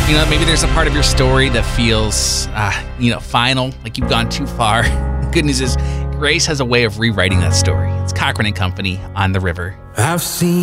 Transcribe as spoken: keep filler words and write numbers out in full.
You know, maybe there's a part of your story that feels, uh, you know, final, like you've gone too far. The good news is Grace has a way of rewriting that story. It's Cochran and Company on the River. I've seen